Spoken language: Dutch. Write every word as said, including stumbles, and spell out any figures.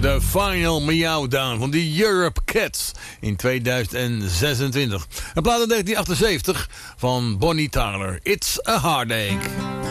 de Final Meowdown van de Europe Cats in tweeduizend zesentwintig. Een plaat uit negentien achtenzeventig van Bonnie Tyler. It's a Heartache.